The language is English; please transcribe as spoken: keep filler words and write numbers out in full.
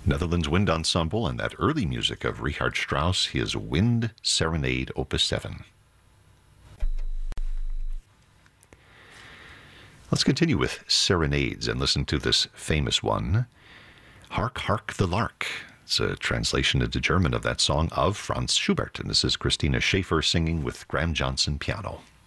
Netherlands Wind Ensemble and that early music of Richard Strauss, his Wind Serenade, Opus seven. Let's continue with serenades and listen to this famous one, Hark, Hark the Lark. It's a translation into German of that song of Franz Schubert, and this is Christina Schaefer singing with Graham Johnson piano.